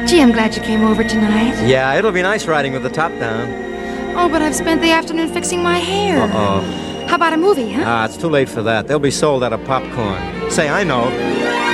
Gee, I'm glad you came over tonight. Yeah, it'll be nice riding with the top down. Oh, but I've spent the afternoon fixing my hair. Uh-oh. How about a movie, huh? It's too late for that. They'll be sold out of popcorn. Say, I know.